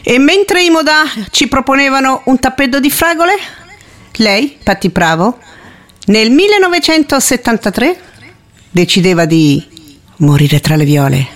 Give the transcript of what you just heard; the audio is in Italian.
E mentre i Modà ci proponevano un tappeto di fragole, lei, Patti Bravo, nel 1973 decideva di morire tra le viole.